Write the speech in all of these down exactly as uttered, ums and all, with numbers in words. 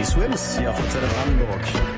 die Swims hier auf Antenne Brandenburg.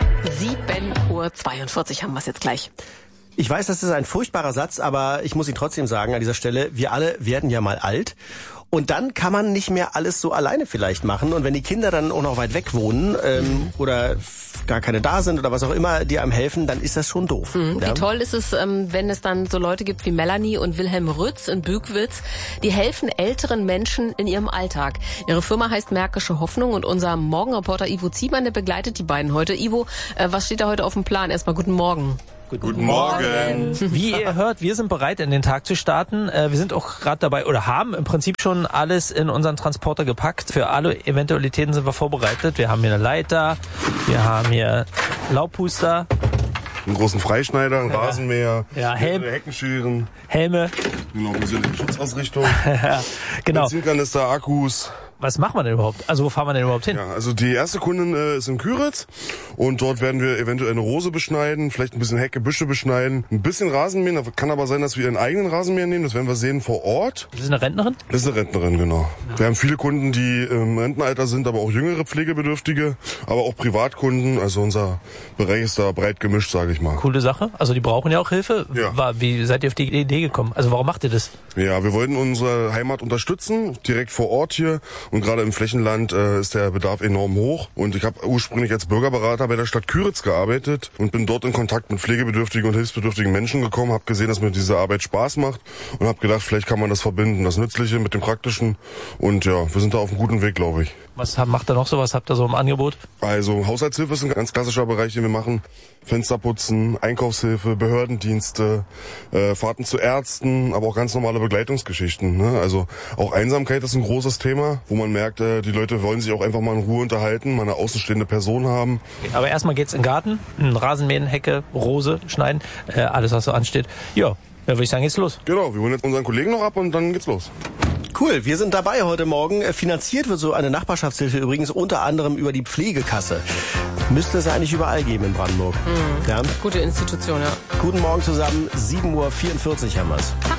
sieben Uhr zweiundvierzig haben wir es jetzt gleich. Ich weiß, das ist ein furchtbarer Satz, aber ich muss ihn trotzdem sagen an dieser Stelle, wir alle werden ja mal alt. Und dann kann man nicht mehr alles so alleine vielleicht machen. Und wenn die Kinder dann auch noch weit weg wohnen ähm, oder gar keine da sind oder was auch immer, die einem helfen, dann ist das schon doof. Mhm. Ja? Wie toll ist es, ähm, wenn es dann so Leute gibt wie Melanie und Wilhelm Rütz in Bückwitz, die helfen älteren Menschen in ihrem Alltag. Ihre Firma heißt Märkische Hoffnung und unser Morgenreporter Ivo Ziemann, der begleitet die beiden heute. Ivo, äh, was steht da heute auf dem Plan? Erstmal guten Morgen. Guten, Guten Morgen. Morgen. Wie ihr hört, wir sind bereit, in den Tag zu starten. Wir sind auch gerade dabei oder haben im Prinzip schon alles in unseren Transporter gepackt. Für alle Eventualitäten sind wir vorbereitet. Wir haben hier eine Leiter, wir haben hier Laubpuster, einen großen Freischneider, einen ja. Rasenmäher, ja, Helm, Heckenscheren, Helme. Genau, wir sind in der Schutzausrichtung. ja, genau. Benzinkanister, Akkus. Was macht man denn überhaupt? Also wo fahren wir denn überhaupt hin? Ja, also die erste Kundin äh, ist in Küritz und dort werden wir eventuell eine Rose beschneiden, vielleicht ein bisschen Hecke, Büsche beschneiden, ein bisschen Rasenmähen. Da kann aber sein, dass wir einen eigenen Rasenmäher nehmen. Das werden wir sehen vor Ort. Das ist eine Rentnerin? Das ist eine Rentnerin, genau. Ja. Wir haben viele Kunden, die im Rentenalter sind, aber auch jüngere Pflegebedürftige, aber auch Privatkunden. Also unser Bereich ist da breit gemischt, sage ich mal. Coole Sache. Also die brauchen ja auch Hilfe. Ja. Wie seid ihr auf die Idee gekommen? Also warum macht ihr das? Ja, wir wollten unsere Heimat unterstützen, direkt vor Ort hier. Und gerade im Flächenland äh, ist der Bedarf enorm hoch. Und ich habe ursprünglich als Bürgerberater bei der Stadt Küritz gearbeitet und bin dort in Kontakt mit pflegebedürftigen und hilfsbedürftigen Menschen gekommen, habe gesehen, dass mir diese Arbeit Spaß macht und habe gedacht, vielleicht kann man das verbinden, das Nützliche mit dem Praktischen. Und ja, wir sind da auf einem guten Weg, glaube ich. Was macht ihr noch so? Was habt ihr so im Angebot? Also Haushaltshilfe ist ein ganz klassischer Bereich, den wir machen. Fensterputzen, Einkaufshilfe, Behördendienste, äh, Fahrten zu Ärzten, aber auch ganz normale Begleitungsgeschichten. Ne? Also auch Einsamkeit ist ein großes Thema, wo man merkt, äh, die Leute wollen sich auch einfach mal in Ruhe unterhalten, mal eine außenstehende Person haben. Aber erstmal geht's in den Garten, einen Rasenmähen, Hecke, Rose schneiden, äh, alles was so ansteht. Ja, ja, würde ich sagen, geht's los. Genau, wir holen jetzt unseren Kollegen noch ab und dann geht's los. Cool, wir sind dabei heute Morgen. Finanziert wird so eine Nachbarschaftshilfe übrigens unter anderem über die Pflegekasse. Müsste es eigentlich überall geben in Brandenburg. Mhm. Ja? Gute Institution, ja. Guten Morgen zusammen, sieben Uhr vierundvierzig haben wir's.